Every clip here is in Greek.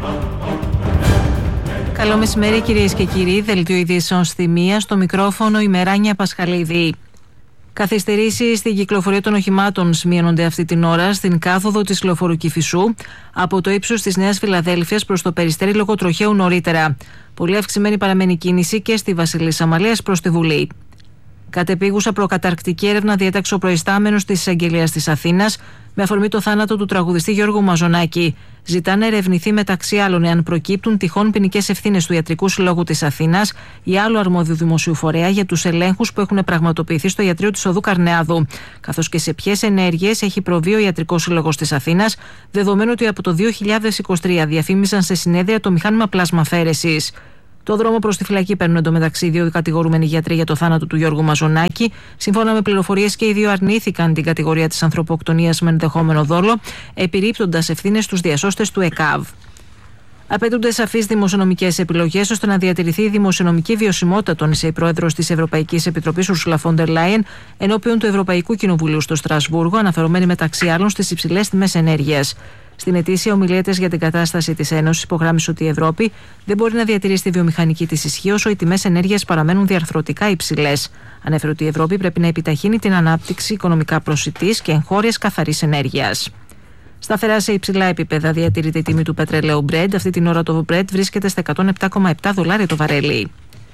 Καλό μεσημέρι, κυρίες και κύριοι. Δελτίο ειδήσεων στη μία, στο μικρόφωνο η Μεράνια Πασχαλίδη. Καθυστερήσεις στην κυκλοφορία των οχημάτων σημειώνονται αυτή την ώρα στην κάθοδο της λεωφορείου Κηφισού από το ύψος της Νέας Φιλαδέλφειας προς το Περιστέρι λόγω τροχαίου νωρίτερα. Πολύ αυξημένη παραμένει κίνηση και στη Βασιλίσσα Αμαλίας προς τη Βουλή. Κατεπίγουσα προκαταρκτική έρευνα διέταξε ο προϊστάμενος της Εισαγγελίας της Αθήνας με αφορμή το θάνατο του τραγουδιστή Γιώργου Μαζονάκη. Ζητά να ερευνηθεί μεταξύ άλλων εάν προκύπτουν τυχόν ποινικές ευθύνες του Ιατρικού Συλλόγου της Αθήνας ή άλλου αρμόδιου δημοσίου φορέα για τους ελέγχους που έχουν πραγματοποιηθεί στο ιατρείο της Οδού Καρνεάδου, καθώς και σε ποιες ενέργειες έχει προβεί ο Ιατρικός Σύλλογος της Αθήνας, δεδομένου ότι από το 2023 διαφήμισαν σε συνέδρια το μηχάνημα πλασμαφέρεσης. Το δρόμο προς τη φυλακή παίρνουν εντωμεταξύ δύο κατηγορούμενοι γιατροί για το θάνατο του Γιώργου Μαζονάκη. Σύμφωνα με πληροφορίες, και οι δύο αρνήθηκαν την κατηγορία της ανθρωποκτονίας με ενδεχόμενο δόλο, επιρρύπτοντας ευθύνες στους διασώστες του ΕΚΑΒ. Απαιτούνται σαφείς δημοσιονομικές επιλογές ώστε να διατηρηθεί η δημοσιονομική βιωσιμότητα, τόνισε η πρόεδρος της Ευρωπαϊκής Επιτροπής Ursula von der Leyen ενώπιον του Ευρωπαϊκού Κοινοβουλίου στο Στρασβούργο, αναφερομένη μεταξύ άλλων στις υψηλές τιμές ενέργειας. Στην ετήσια ομιλία της για την κατάσταση της Ένωσης, υπογράμμισε ότι η Ευρώπη δεν μπορεί να διατηρήσει τη βιομηχανική της ισχύ όσο οι τιμές ενέργειας παραμένουν διαρθρωτικά υψηλές. Ανέφερε ότι η Ευρώπη πρέπει να επιταχύνει την ανάπτυξη οικονομικά προσιτής και εγχώριας καθαρής ενέργειας. Σταθερά σε υψηλά επίπεδα διατηρείται η τιμή του πετρελαίου Brent. Αυτή την ώρα το Brent βρίσκεται στα $107,7 το βαρέλι.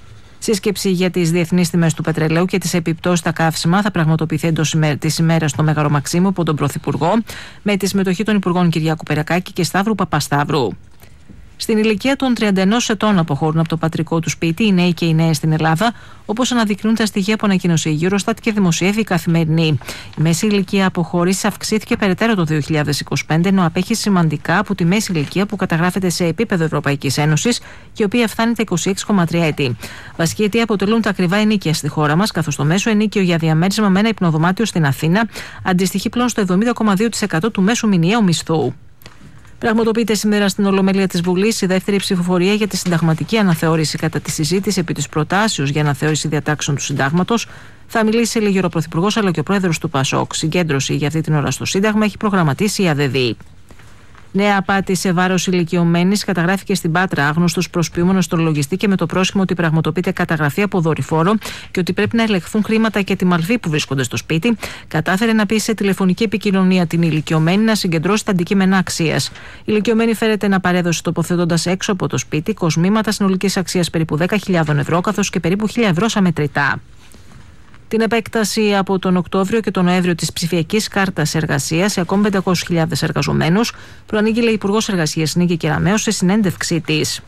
Σύσκεψη για τις διεθνείς τιμές του πετρελαίου και τις επιπτώσεις στα καύσιμα θα πραγματοποιηθεί εντός της ημέρας στο Μέγαρο Μαξίμου από τον Πρωθυπουργό, με τη συμμετοχή των Υπουργών Κυριάκου Περακάκη και Σταύρου Παπασταύρου. Στην ηλικία των 31 ετών αποχωρούν από το πατρικό του σπίτι οι νέοι και οι νέες στην Ελλάδα, όπως αναδεικνύουν τα στοιχεία που ανακοίνωσε η Eurostat και δημοσιεύει η Καθημερινή. Η μέση ηλικία αποχώρησης αυξήθηκε περαιτέρω το 2025, ενώ απέχει σημαντικά από τη μέση ηλικία που καταγράφεται σε επίπεδο Ευρωπαϊκής Ένωσης και η οποία φτάνει τα 26,3 έτη. Βασική αιτία αποτελούν τα ακριβά ενοίκια στη χώρα μας, καθώς το μέσο ενοίκιο για διαμέρισμα με ένα υπνοδωμάτιο στην Αθήνα αντιστοιχεί πλέον στο 70,2% του μέσου μηνιαίου μισθού. Πραγματοποιείται σήμερα στην Ολομέλεια της Βουλής η δεύτερη ψηφοφορία για τη συνταγματική αναθεώρηση. Κατά τη συζήτηση επί της προτάσεως για αναθεώρηση διατάξεων του συντάγματος θα μιλήσει λίγη ώρα ο Πρωθυπουργός αλλά και ο Πρόεδρος του ΠΑΣΟΚ. Συγκέντρωση για αυτή την ώρα στο Σύνταγμα έχει προγραμματίσει η ΑΔΔ. Νέα απάτη σε βάρος ηλικιωμένης καταγράφηκε στην Πάτρα. Άγνωστος προσποιούμενος στον λογιστή και με το πρόσχημα ότι πραγματοποιείται καταγραφή από δορυφόρο και ότι πρέπει να ελεγχθούν χρήματα και τιμαλβοί που βρίσκονται στο σπίτι, κατάφερε να πει σε τηλεφωνική επικοινωνία την ηλικιωμένη να συγκεντρώσει τα αντικείμενα αξίας. Η ηλικιωμένη φέρεται να παρέδωσε τοποθετώντας έξω από το σπίτι κοσμήματα συνολικής αξίας περίπου 10.000 ευρώ, καθώς και περίπου 1.000 ευρώ σαν μετρητά. Την επέκταση από τον Οκτώβριο και τον Νοέμβριο της ψηφιακής κάρτας εργασίας σε ακόμη 500.000 εργαζομένους προανήγγειλε η Υπουργός Εργασίας Νίκη Κεραμέως σε συνέντευξή της.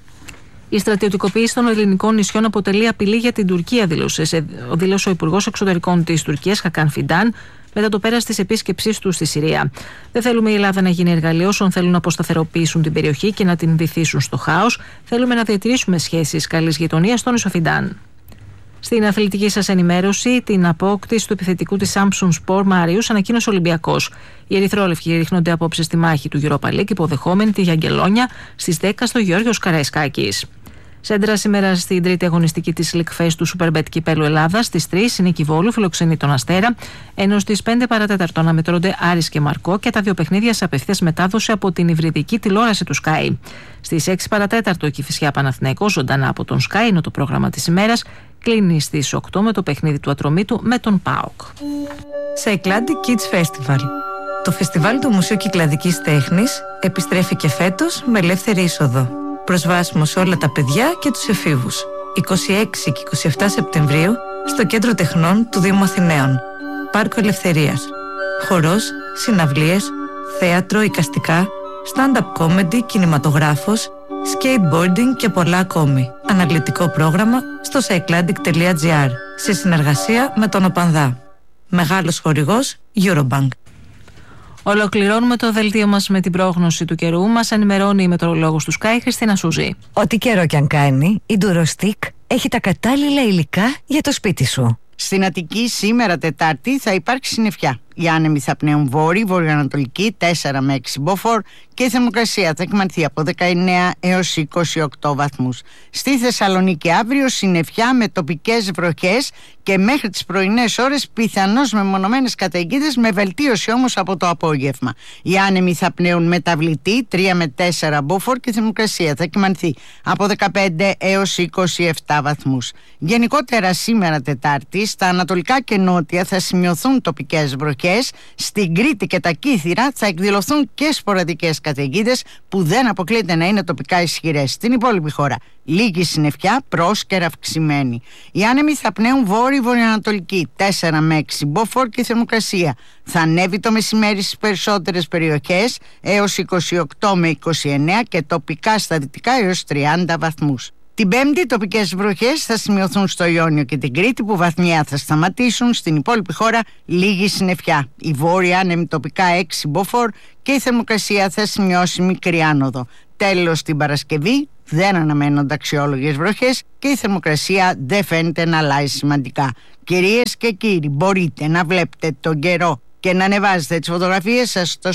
Η στρατιωτικοποίηση των ελληνικών νησιών αποτελεί απειλή για την Τουρκία, δήλωσε ο Υπουργός Εξωτερικών της Τουρκίας Χακάν Φιντάν μετά το πέρας της επίσκεψής του στη Συρία. Δεν θέλουμε η Ελλάδα να γίνει εργαλείο όσων θέλουν να αποσταθεροποιήσουν την περιοχή και να την βυθίσουν στο χάος. Θέλουμε να διατηρήσουμε σχέσεις καλής γειτονίας, τόνισε ο Φιντάν. Στην αθλητική σας ενημέρωση, την απόκτηση του επιθετικού της Samsung Sport Marius ανακοίνωσε ο Ολυμπιακός. Οι ερυθρόλευκοι ρίχνονται απόψε στη μάχη του Europa League, υποδεχόμενοι τη Γιαγγελόνια στις 10 στο Γεώργιος Καραϊσκάκης. Σέντρα σήμερα στην τρίτη αγωνιστική της League Fest του Superbet Κυπέλλου Ελλάδας. Στις 3 η Νίκη Βόλου φιλοξενεί τον Αστέρα, ενώ στις 5 παρατέταρτο αναμετρώνται Άρης και Μαρκό και τα δύο παιχνίδια σε απευθείας μετάδοση από την υβριδική τηλεόραση του Sky. Στις 6 παρατέταρτο η Κηφισιά Παναθηναϊκός ζωντανά από τον Sky, ενώ το πρόγραμμα της ημέρας κλείνει στις 8 με το παιχνίδι του Ατρομήτου με τον ΠΑΟΚ. Cycladic Kids Festival. Το φεστιβάλ του Μουσείου Κυκλαδικής Τέχνης επιστρέφει και φέτος με ελεύθερη είσοδο. Προσβάσιμο σε όλα τα παιδιά και τους εφήβους. 26 και 27 Σεπτεμβρίου στο Κέντρο Τεχνών του Δήμου Αθηναίων. Πάρκο Ελευθερίας. Χορός, συναυλίες, θέατρο, εικαστικά, stand-up comedy, κινηματογράφος, skateboarding και πολλά ακόμη. Αναλυτικό πρόγραμμα στο cycladic.gr σε συνεργασία με τον ΟΠΑΝΔΑ. Μεγάλος χορηγός Eurobank. Ολοκληρώνουμε το δελτίο μας με την πρόγνωση του καιρού. Μας ενημερώνει η μετεωρολόγος του Sky, Χριστίνα Σούζη. Ό,τι καιρό κι αν κάνει, η Durostick έχει τα κατάλληλα υλικά για το σπίτι σου. Στην Αττική σήμερα Τετάρτη θα υπάρξει συννεφιά. Οι άνεμοι θα πνέουν βόρειοι, βορειοανατολικοί 4 με 6 μποφόρ και η θερμοκρασία θα εκμανθεί από 19 έως 28 βαθμούς. Στη Θεσσαλονίκη αύριο συννεφιά με τοπικές βροχές και μέχρι τις πρωινές ώρες πιθανώς μεμονωμένες καταιγίδες, με βελτίωση όμως από το απόγευμα. Οι άνεμοι θα πνέουν μεταβλητοί 3 με 4 μποφόρ και η θερμοκρασία θα εκμανθεί από 15 έως 27 βαθμούς. Γενικότερα σήμερα Τετάρτη στα ανατολικά και νότια θα σημειωθούν τοπικές βροχές. Στην Κρήτη και τα Κύθυρα θα εκδηλωθούν και σποραδικές καταιγίδες που δεν αποκλείεται να είναι τοπικά ισχυρές. Στην υπόλοιπη χώρα λίγη συννεφιά, πρόσκαιρα αυξημένη. Οι άνεμοι θα πνέουν βόρειο-βορειοανατολική 4 με 6 μποφόρ και η θερμοκρασία θα ανέβει το μεσημέρι στις περισσότερες περιοχές έως 28 με 29 και τοπικά στα δυτικά έως 30 βαθμούς. Την Πέμπτη τοπικές βροχές θα σημειωθούν στο Ιόνιο και την Κρήτη που βαθμιά θα σταματήσουν. Στην υπόλοιπη χώρα λίγη συννεφιά. Η βόρεια άνεμη τοπικά 6 μποφόρ και η θερμοκρασία θα σημειώσει μικρή άνοδο. Τέλος, την Παρασκευή δεν αναμένονται αξιόλογες βροχές και η θερμοκρασία δεν φαίνεται να αλλάζει σημαντικά. Κυρίες και κύριοι, μπορείτε να βλέπετε τον καιρό και να ανεβάζετε τις φωτογραφίες σας στο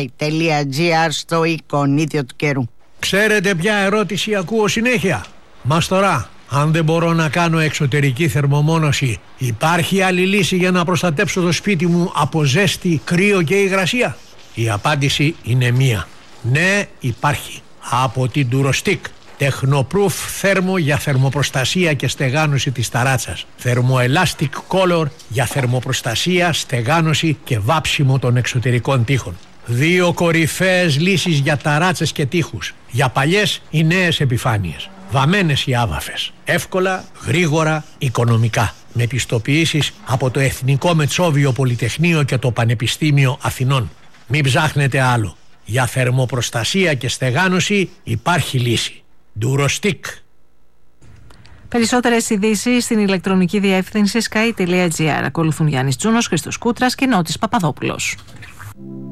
sky.gr στο εικονίδιο του καιρού. Ξέρετε ποια ερώτηση ακούω συνέχεια? Μαστορά, αν δεν μπορώ να κάνω εξωτερική θερμομόνωση, υπάρχει άλλη λύση για να προστατέψω το σπίτι μου από ζέστη, κρύο και υγρασία? Η απάντηση είναι μία. Ναι, υπάρχει. Από την Durostick. Technoproof θέρμο για θερμοπροστασία και στεγάνωση της ταράτσας. Thermoelastic Color για θερμοπροστασία, στεγάνωση και βάψιμο των εξωτερικών τοίχων. 2 κορυφαίες λύσεις για ταράτσες και τοίχους. Για παλιές ή νέες επιφάνειες. Βαμμένες ή άβαφες. Εύκολα, γρήγορα, οικονομικά. Με πιστοποιήσεις από το Εθνικό Μετσόβιο Πολυτεχνείο και το Πανεπιστήμιο Αθηνών. Μην ψάχνετε άλλο. Για θερμοπροστασία και στεγάνωση υπάρχει λύση. Durostick. Περισσότερες ειδήσεις στην ηλεκτρονική διεύθυνση sky.gr. Ακολουθούν Γιάννης Τζούνος, Χρήστος Κούτρας και Νότης Παπαδόπουλος.